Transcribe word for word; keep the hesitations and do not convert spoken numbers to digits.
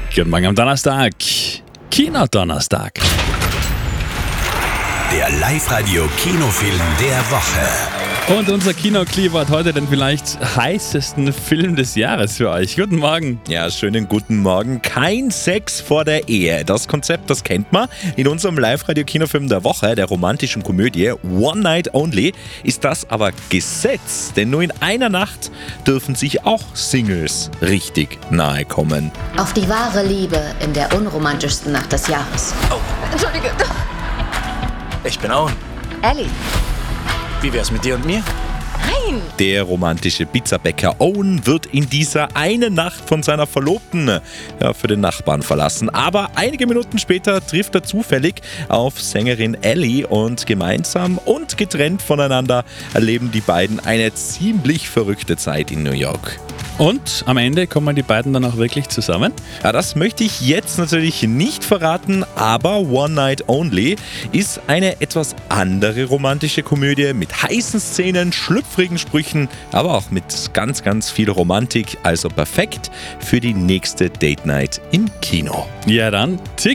Guten Morgen am Donnerstag. Kino-Donnerstag. Der Live-Radio-Kinofilm der Woche. Und unser Kino-Kleber hat heute den vielleicht heißesten Film des Jahres für euch. Guten Morgen. Ja, schönen guten Morgen. Kein Sex vor der Ehe. Das Konzept, das kennt man. In unserem Live-Radio-Kinofilm der Woche, der romantischen Komödie One Night Only, ist das aber Gesetz. Denn nur in einer Nacht dürfen sich auch Singles richtig nahe kommen. Auf die wahre Liebe in der unromantischsten Nacht des Jahres. Oh, Entschuldige. Ich bin Owen. Ellie. Wie wär's mit dir und mir? Nein. Der romantische Pizzabäcker Owen wird in dieser einen Nacht von seiner Verlobten ja, für den Nachbarn verlassen. Aber einige Minuten später trifft er zufällig auf Sängerin Ellie und gemeinsam und getrennt voneinander erleben die beiden eine ziemlich verrückte Zeit in New York. Und am Ende kommen die beiden dann auch wirklich zusammen? Ja, das möchte ich jetzt natürlich nicht verraten, aber One Night Only ist eine etwas andere romantische Komödie mit heißen Szenen, schlüpfrigen Sprüchen, aber auch mit ganz, ganz viel Romantik, also perfekt für die nächste Date Night im Kino. Ja dann, Tick